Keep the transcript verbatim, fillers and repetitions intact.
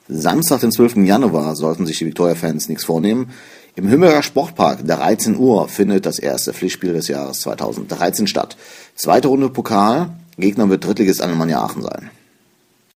Samstag, den zwölften Januar, sollten sich die Viktoria-Fans nichts vornehmen. Im Hümmerer Sportpark, dreizehn Uhr, findet das erste Pflichtspiel des Jahres zweitausenddreizehn statt. Zweite Runde Pokal, Gegner wird Drittligist Alemannia Aachen sein.